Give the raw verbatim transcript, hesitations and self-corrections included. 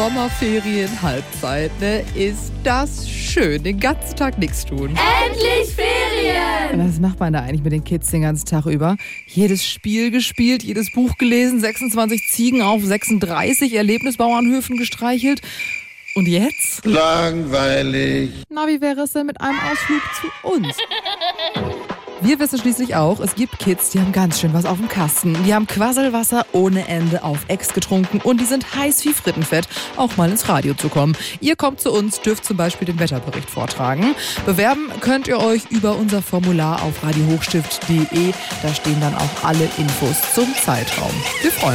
Sommerferien, Halbzeit, ne? Ist das schön. Den ganzen Tag nichts tun. Endlich Ferien! Was macht man da eigentlich mit den Kids den ganzen Tag über? Jedes Spiel gespielt, jedes Buch gelesen, sechsundzwanzig Ziegen auf sechsunddreißig Erlebnisbauernhöfen gestreichelt. Und jetzt? Langweilig. Na, wie wäre es denn mit einem Ausflug zu uns? Wir wissen schließlich auch, es gibt Kids, die haben ganz schön was auf dem Kasten. Die haben Quasselwasser ohne Ende auf Ex getrunken und die sind heiß wie Frittenfett, auch mal ins Radio zu kommen. Ihr kommt zu uns, dürft zum Beispiel den Wetterbericht vortragen. Bewerben könnt ihr euch über unser Formular auf radiohochstift punkt de. Da stehen dann auch alle Infos zum Zeitraum. Wir freuen uns.